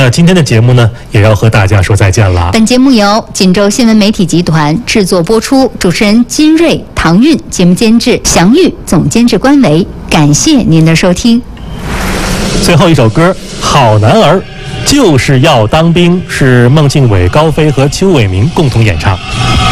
那今天的节目呢，也要和大家说再见了。 本节目由锦州新闻媒体集团制作播出，主持人金瑞、唐韵，节目监制祥玉，总监制关维。感谢您的收听。 最后一首歌《好男儿就是要当兵》是孟庆伟、高飞和邱伟明共同演唱。